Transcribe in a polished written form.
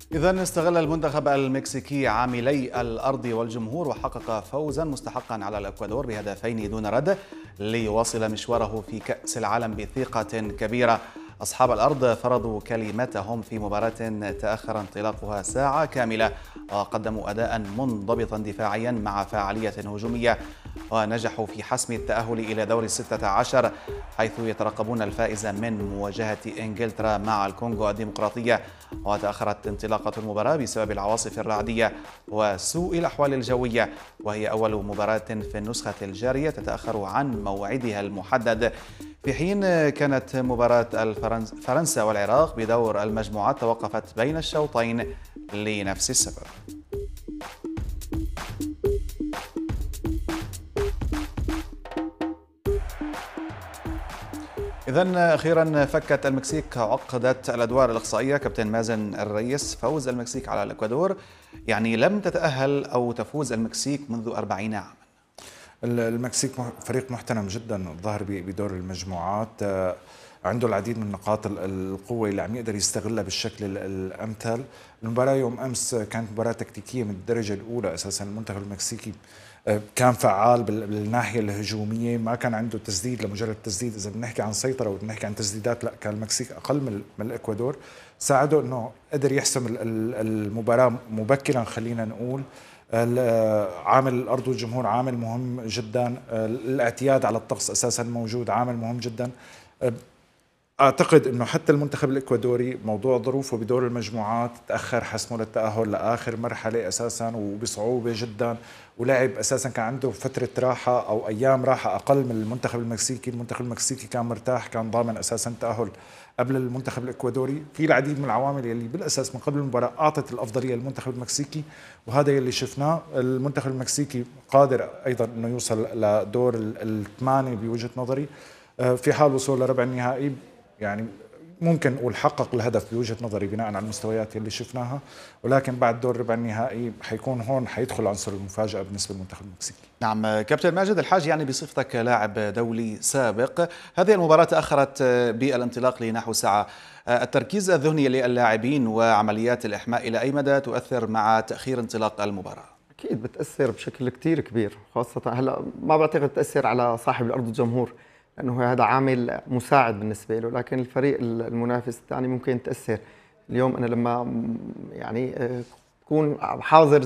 إذن استغل المنتخب المكسيكي عاملي الأرض والجمهور وحقق فوزا مستحقا على الإكوادور بهدفين دون رد ليواصل مشواره في كأس العالم بثقة كبيرة. أصحاب الأرض فرضوا كلمتهم في مباراة تأخر انطلاقها ساعة كاملة، وقدموا أداء منضبطا دفاعيا مع فاعلية هجومية، ونجحوا في حسم التأهل إلى دور 16 حيث يترقبون الفائز من مواجهة إنجلترا مع الكونغو الديمقراطية. وتأخرت انطلاقة المباراة بسبب العواصف الرعدية وسوء الأحوال الجوية، وهي أول مباراة في النسخة الجارية تتأخر عن موعدها المحدد، في حين كانت مباراة فرنسا والعراق بدور المجموعات توقفت بين الشوطين لنفس السبب. إذن أخيرا فكت المكسيك عقدة الأدوار الإقصائية. كابتن مازن الرئيس، فوز المكسيك على الإكوادور يعني لم تتأهل أو تفوز المكسيك منذ 40 عاما. المكسيك فريق محترم جدا ظهر بدور المجموعات، عنده العديد من نقاط القوة اللي عم يقدر يستغلها بالشكل الأمثل. المباراة يوم أمس كانت مباراة تكتيكية من الدرجة الأولى. أساسا المنتخب المكسيكي كان فعال بالناحية الهجومية، ما كان عنده تسديد لمجرد تسديد. إذا بنحكي عن سيطرة وبنحكي عن تسديدات، لا، كان المكسيك أقل من الإكوادور. ساعده أنه قدر يحسم المباراة مبكرا. خلينا نقول عامل الأرض والجمهور عامل مهم جدا، الاعتياد على الطقس أساسا موجود عامل مهم جدا. أعتقد أنه حتى المنتخب الإكوادوري موضوع ظروفه بدور المجموعات تأخر حسمه للتأهل لآخر مرحلة أساسا وبصعوبة جدا، ولعب أساسا كان عنده فترة راحة أو أيام راحة أقل من المنتخب المكسيكي. المنتخب المكسيكي كان مرتاح، كان ضامن أساسا التأهل قبل المنتخب الإكوادوري. في العديد من العوامل يلي بالأساس من قبل المباراة أعطت الأفضلية للمنتخب المكسيكي، وهذا يلي شفناه. المنتخب المكسيكي قادر أيضا أنه يوصل لدور الثمانية بوجهة نظري، في حال وصول لربع النهائي. يعني ممكن نقول حقق الهدف بوجهة نظري بناء على المستويات اللي شفناها، ولكن بعد دور ربع النهائي حيكون هون حيدخل عنصر المفاجأة بالنسبة للمنتخب المكسيكي. نعم كابتن ماجد الحاج، يعني بصفتك لاعب دولي سابق، هذه المباراة تأخرت بالانطلاق لنحو ساعة. التركيز الذهني للاعبين وعمليات الإحماء إلى أي مدى تؤثر مع تأخير انطلاق المباراة؟ أكيد بتأثر بشكل كتير كبير، خاصة هلا ما بعتقد تأثر على صاحب الأرض والجمهور، لأنه هذا عامل مساعد بالنسبة له، لكن الفريق المنافس الثاني ممكن تأثر. اليوم أنا لما يعني أكون حاضر